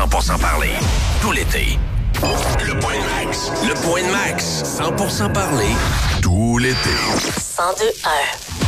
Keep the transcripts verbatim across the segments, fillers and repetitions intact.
cent pour cent parler. Tout l'été. Le Point de Max. Le Point de Max. cent pour cent parler. Tout l'été. cent deux un.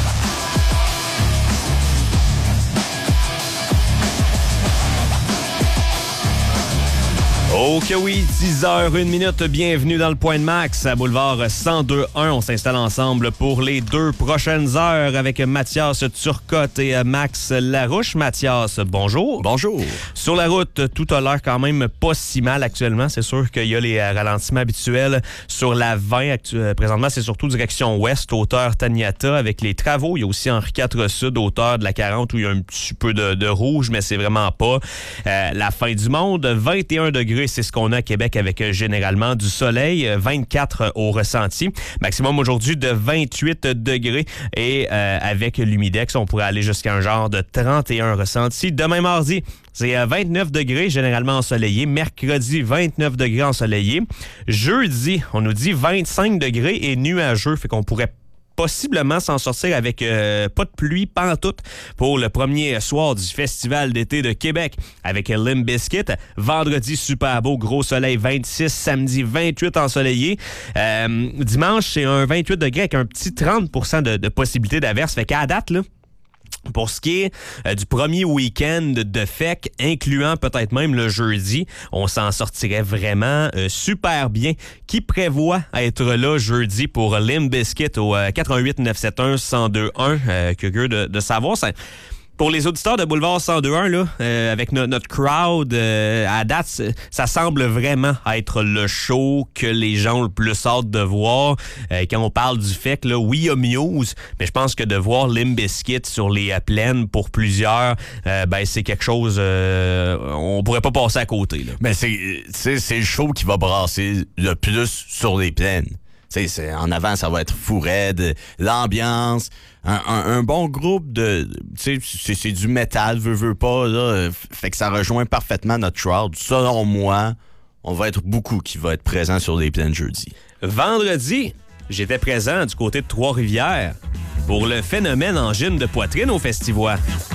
Ok oui, dix heures une minute, bienvenue dans le Point de Max à Boulevard cent deux un. On s'installe ensemble pour les deux prochaines heures avec Mathias Turcotte et Max Larouche. Mathias, bonjour. Bonjour. Sur la route, tout a l'air quand même pas si mal actuellement. C'est sûr qu'il y a les ralentissements habituels sur la vingt. Actu- présentement, c'est surtout direction ouest, hauteur Taniata avec les travaux. Il y a aussi Henri quatre Sud, hauteur de la quarante où il y a un petit peu de, de rouge, mais c'est vraiment pas euh, la fin du monde. vingt et un degrés. C'est ce qu'on a à Québec avec euh, généralement du soleil, vingt-quatre au ressenti. Maximum aujourd'hui de vingt-huit degrés et euh, avec l'humidex, on pourrait aller jusqu'à un genre de trente et un ressenti. Demain mardi, c'est à vingt-neuf degrés, généralement ensoleillé. Mercredi, vingt-neuf degrés ensoleillé. Jeudi, on nous dit vingt-cinq degrés et nuageux, fait qu'on pourrait possiblement s'en sortir avec euh, pas de pluie pantoute pour le premier soir du Festival d'été de Québec avec Limp Bizkit. Vendredi, super beau, gros soleil, vingt-six. Samedi, vingt-huit ensoleillé. Euh, dimanche, c'est un vingt-huit degrés avec un petit trente pour cent de, de possibilité d'averse. Fait qu'à date, là, pour ce qui est euh, du premier week-end de F E C, incluant peut-être même le jeudi, on s'en sortirait vraiment euh, super bien. Qui prévoit être là jeudi pour Limp Bizkit au euh, quatre un huit neuf sept un un zéro deux un? Euh, curieux de, de savoir. Ça, pour les auditeurs de Boulevard cent deux un, là, euh, avec no- notre crowd, euh, à date, ça semble vraiment être le show que les gens ont le plus hâte de voir. Euh, quand on parle du fait que, là, oui, il y a Muse, mais je pense que de voir Limp Bizkit sur les euh, plaines pour plusieurs, euh, ben c'est quelque chose, euh, on pourrait pas passer à côté. Là. Mais c'est, c'est, c'est le show qui va brasser le plus sur les plaines. C'est, c'est, en avant, ça va être fou raide, l'ambiance, un, un, un bon groupe de... Tu sais, c'est, c'est du métal, veux, veux pas, là. Fait que ça rejoint parfaitement notre crowd. Selon moi, on va être beaucoup qui va être présent sur les plaines jeudi. Vendredi, j'étais présent du côté de Trois-Rivières pour le phénomène angine de poitrine au Festivois.